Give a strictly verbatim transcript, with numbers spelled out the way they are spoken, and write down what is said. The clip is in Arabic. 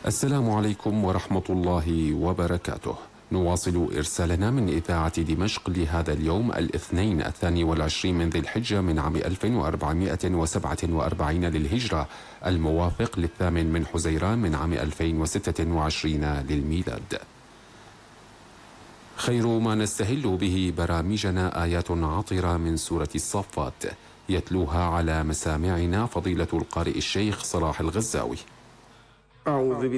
السلام عليكم ورحمة الله وبركاته. نواصل إرسالنا من إذاعة دمشق لهذا اليوم الاثنين الثاني والعشرين من ذي الحجة من عام ألف وأربعمائة وسبعة وأربعين للهجرة، الموافق للثامن من حزيران من عام ألفين وستة وعشرين للميلاد. خير ما نستهل به برامجنا آيات عطرة من سورة الصافات، يتلوها على مسامعنا فضيلة القارئ الشيخ صلاح الغزاوي. أعوذ